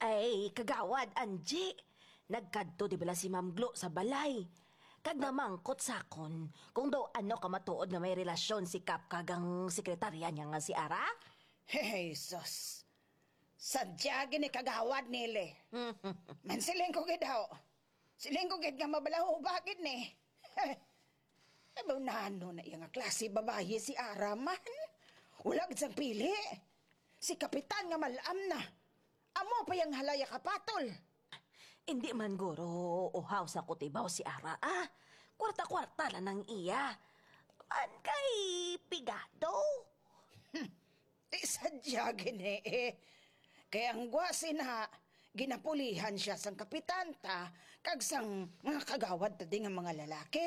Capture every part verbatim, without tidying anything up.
Ay, kagawad, Angie. Nagkadto di bala si Ma'am Glo sa balay. Kag namangkot sakon kung daw ano ka matuod nga may relasyon si Kap kagang sekretarya niya nga si Ara. Jesus. Sadya gini kagawad nile. Man siling ko gid daw. Siling ko gid nga mabalaho bakit ni. Aba nano na iya nga klase babaye si Ara man. Wala gid sang pili. Si kapitan nga malam na. Amo pa yang halaya kapatol. Hindi man guro uhaw sa kutibaw si Ara ah. Kwarta-kwarta lang ng iya. An kay pigado. Di sadya gini eh. Kaya ang gwasin ha, ginapulihan siya sang kapitan ta, kag sang mga kagawad ta di nga mga lalaki.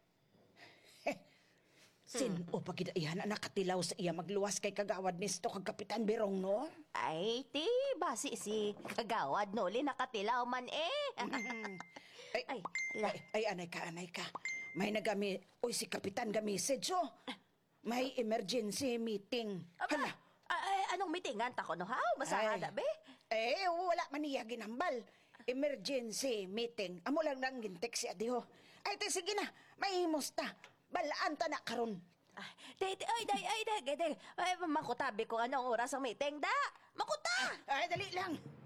Sin o pagidaihan na nakatilaw sa iya magluwas kay kagawad nisto kag kapitan Berong no? Ay, ti, basi si kagawad no, li nakatilaw man eh. Ay, Ay, ay, la. ay, ay, anay ka, anay ka. May nagami, oy si kapitan ga-message oh. May emergency meeting. Aba, Hala. ay, anong meetingan ta ko no, ha? Masahada, be? Eh, wala man niya ginambal. Emergency meeting. Amo lang nang gintek si Adiho. Ay, te, sige na. May musta. Balaan ta na karon. Ay, day, day, ay, day, ay, day, day, ay, makutabi ko anong oras ang meeting, da! Makuta! Ay, dali lang.